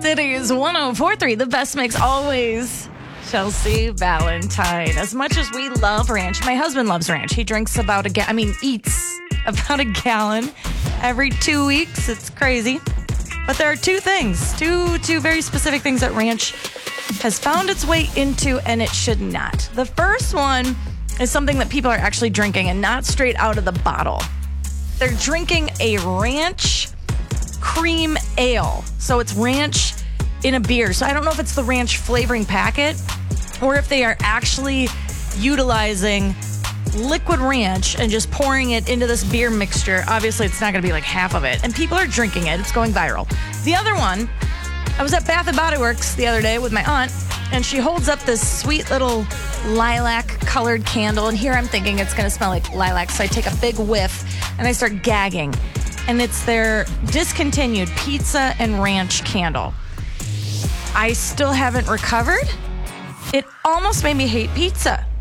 City's 104.3, the best mix always. Chelsea Valentine. As much as we love ranch, my husband loves ranch. He drinks about eats about a gallon every 2 weeks. It's crazy. But there are two very specific things that ranch has found its way into, and it should not. The first one is something that people are actually drinking and not straight out of the bottle. They're drinking a ranch cream ale. So it's ranch in a beer. So I don't know if it's the ranch flavoring packet or if they are actually utilizing liquid ranch and just pouring it into this beer mixture. Obviously, it's not going to be like half of it. And people are drinking it. It's going viral. The other one, I was at Bath & Body Works the other day with my aunt, and she holds up this sweet little lilac-colored candle. And here I'm thinking it's going to smell like lilac. So I take a big whiff, and I start gagging. And it's their discontinued pizza and ranch candle. I still haven't recovered. It almost made me hate pizza.